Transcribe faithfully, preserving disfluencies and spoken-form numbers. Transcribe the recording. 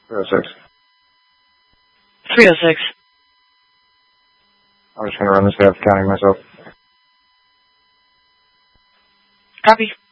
three oh six. three oh six. I'm just going to run this guy for counting myself. Copy.